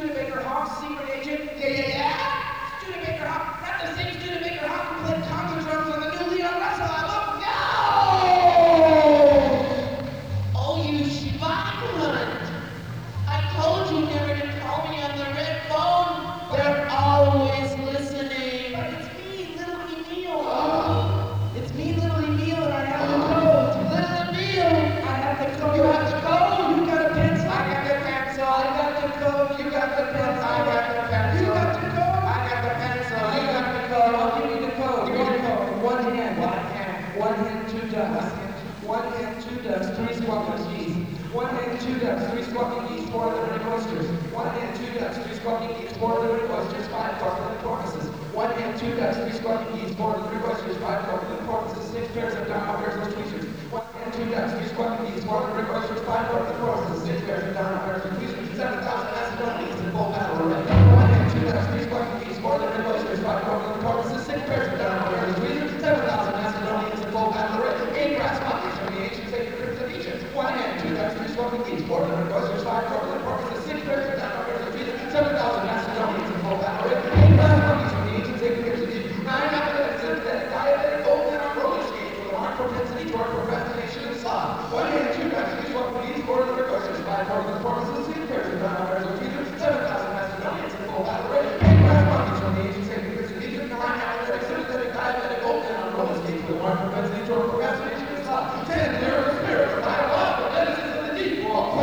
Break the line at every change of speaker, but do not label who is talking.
Studebaker Hawk, secret agent. Yeah, yeah, yeah. Studebaker Hawk. Not the same Studebaker Hawk who played conga drums on the new Leon Russell album. No! Oh, you Schweinhund. I told you never to call me on the red phone. They're always listening. But it's me, Little Emil. It's me, Little Emil, and I have the code. Little Emil, I have the code. You have the code. You got a pencil. I got the pencil. I got the code. You got the pencil. I got the pencil. You got the code. I got the pencil. You got the code. I'll give you the code. Give me the code. One hand. One hand. One hand, two ducks. One hand, two ducks, three squawking geese. One hand, two ducks, three squawking geese, four living oysters. One hand, two ducks, three squawking geese, four living oysters, five corpulent porpoises. One hand, two ducks, three squawking geese, four living oysters, five corpulent porpoises, six pairs of